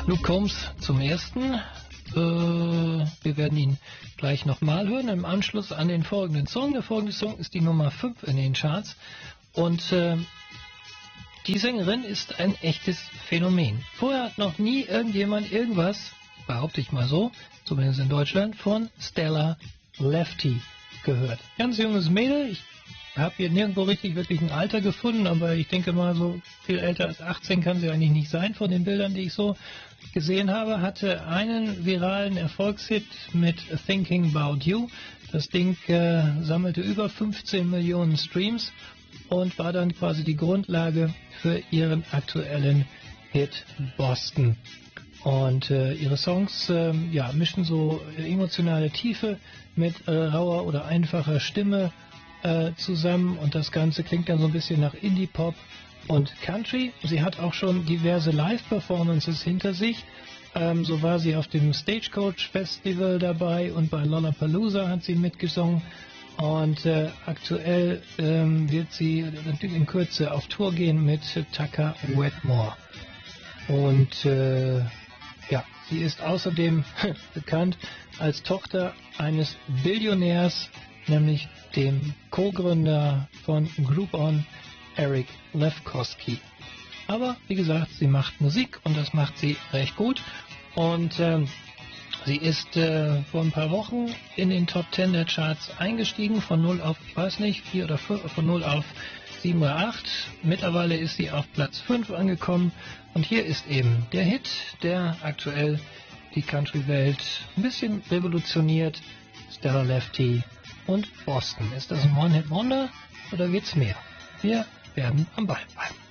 Luke Combs zum ersten. Wir werden ihn gleich nochmal hören im Anschluss an den folgenden Song. Der folgende Song ist die Nummer 5 in den Charts. Und die Sängerin ist ein echtes Phänomen. Vorher hat noch nie irgendjemand irgendwas, behaupte ich mal so, zumindest in Deutschland, von Stella Lefty gehört. Ganz junges Mädel. Ich habe hier nirgendwo richtig wirklich ein Alter gefunden, aber ich denke mal, so viel älter als 18 kann sie eigentlich nicht sein von den Bildern, die ich so gesehen habe. Hatte einen viralen Erfolgshit mit Thinking About You. Das Ding sammelte über 15 Millionen Streams und war dann quasi die Grundlage für ihren aktuellen Hit Boston. Und ihre Songs mischen so emotionale Tiefe mit rauer oder einfacher Stimme zusammen, und das Ganze klingt dann so ein bisschen nach Indie-Pop und Country. Sie hat auch schon diverse Live-Performances hinter sich. So war sie auf dem Stagecoach Festival dabei und bei Lollapalooza hat sie mitgesungen. Und aktuell wird sie natürlich in Kürze auf Tour gehen mit Tucker Wetmore. Und sie ist außerdem bekannt als Tochter eines Billionärs, nämlich dem Co-Gründer von Groupon, Eric Lefkowski. Aber wie gesagt, sie macht Musik und das macht sie recht gut. Und sie ist vor ein paar Wochen in den Top 10 der Charts eingestiegen, von 0 auf, ich weiß nicht, 4 oder 5, von 0 auf 7 oder 8. Mittlerweile ist sie auf Platz 5 angekommen. Und hier ist eben der Hit, der aktuell die Country-Welt ein bisschen revolutioniert. Stella Lefty und Boston. Ist das ein One-Hit-Wonder oder wird's mehr? Wir werden am Ball bleiben.